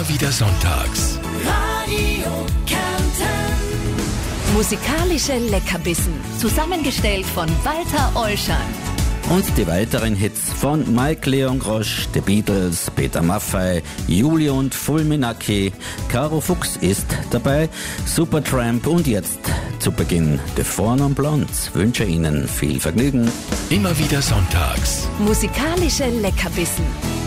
Immer wieder sonntags. Radio Kärnten. Musikalische Leckerbissen, zusammengestellt von Walter Ollschan. Und die weiteren Hits von Mike Leon Grosch, The Beatles, Peter Maffay, Juli und Fulminacci, Caro Fuchs ist dabei, Supertramp und jetzt zu Beginn The Four Non Blondes. Wünsche Ihnen viel Vergnügen. Immer wieder sonntags. Musikalische Leckerbissen.